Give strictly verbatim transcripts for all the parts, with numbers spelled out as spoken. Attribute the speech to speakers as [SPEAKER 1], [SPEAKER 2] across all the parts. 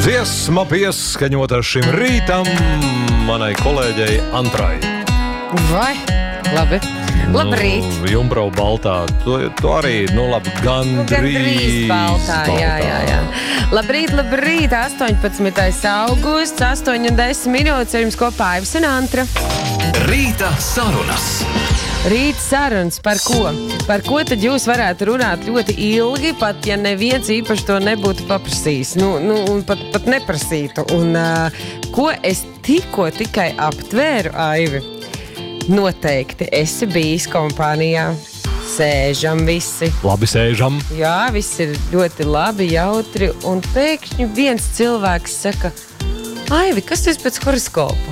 [SPEAKER 1] Dziesma pieskaņota šim rītam manai kolēģei Antrai.
[SPEAKER 2] Vai? Labi. Labrīt.
[SPEAKER 1] Nu, Jumbrau baltā. Tu, tu arī, nu labi, gandrīz,
[SPEAKER 2] gandrīz baltā. baltā. Jā, jā, jā. Labrīt, labrīt. astoņpadsmitais augusts, astoņi un desmit minūtes ar jums kopā Aivs un Antra.
[SPEAKER 3] Rīta sarunas.
[SPEAKER 2] Rīt sarunas par ko? Par ko tad jūs varētu runāt ļoti ilgi, pat ja neviens īpaši to nebūtu paprasījis. Nu, nu un pat, pat neprasītu. Un uh, ko es tikko tikai aptvēru, Aivi? Noteikti esi bijis kompānijā. Sēžam visi.
[SPEAKER 1] Labi sēžam.
[SPEAKER 2] Jā, viss ir ļoti labi, jautri. Un pēkšņi viens cilvēks saka, Aivi, kas tas pēc horoskopa?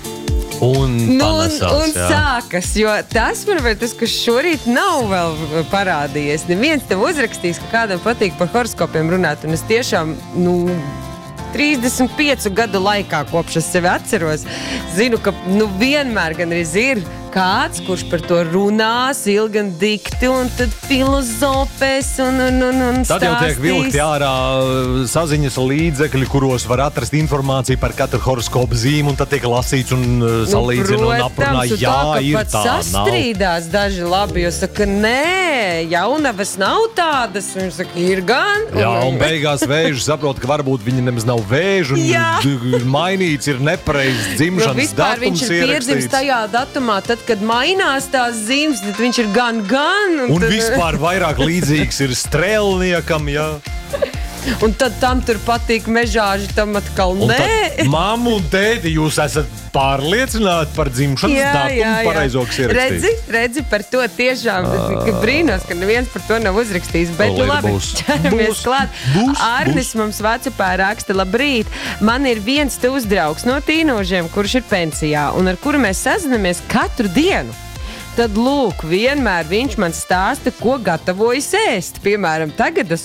[SPEAKER 1] Un
[SPEAKER 2] nu,
[SPEAKER 1] panesās,
[SPEAKER 2] un, un
[SPEAKER 1] jā.
[SPEAKER 2] sākas, jo tas, manuprāt, tas, kas šorīt nav vēl parādījies. Neviens tev uzrakstīs, ka kādam patīk par horoskopiem runāt. Un es tiešām, nu, trīsdesmit piecu gadu laikā, kopš es sevi atceros, zinu, ka nu, vienmēr gan arī ir kāds, kurš par to runās ilgi un dikti un tad filozofēs un, un, un, un stāstīs.
[SPEAKER 1] Tad jau tiek vilkti ārā saziņas līdzekļi, kuros var atrast informāciju par katru horoskopu zīmu, un tad tiek lasīts un salīdzina nu, un aprunā.
[SPEAKER 2] Jā, tā, ir tā, nav. Sastrīdās daži labi, jo saka, nē, jaunavas nav tādas, un saka, ir gan.
[SPEAKER 1] Jā, un beigās vēži saprot, ka varbūt viņi nemaz nav vēži, un d- mainīts ir nepareizs dzimšanas datums
[SPEAKER 2] viņš ir piedzimis tajā datumā, tad, kad mainās tās zīmes, tad viņš ir gan, gan.
[SPEAKER 1] Un, un
[SPEAKER 2] tad...
[SPEAKER 1] vispār vairāk līdzīgs ir strēlniekam, jā.
[SPEAKER 2] Un tad tam tur patīk mežāži, tam atkal
[SPEAKER 1] un
[SPEAKER 2] nē.
[SPEAKER 1] Mammu un tēti, jūs esat pārliecināti par dzimšanas jā, datumu jā, jā. pareizo, kas ierakstīt.
[SPEAKER 2] Redzi, redzi, par to tiešām uh, brīnos, ka neviens par to nav uzrakstījis. Bet
[SPEAKER 1] Līra,
[SPEAKER 2] labi,
[SPEAKER 1] būs.
[SPEAKER 2] ķeramies
[SPEAKER 1] Būs.
[SPEAKER 2] klāt.
[SPEAKER 1] Būs.
[SPEAKER 2] Arnis
[SPEAKER 1] Būs.
[SPEAKER 2] mums Vecupē raksta, labrīt. Man ir viens tuvs draugs no tīnožiem, kurš ir pensijā un ar kuru mēs sazinamies katru dienu. Tad, lūk, vienmēr viņš man stāsta, ko gatavojas ēst. Piemēram, tagad es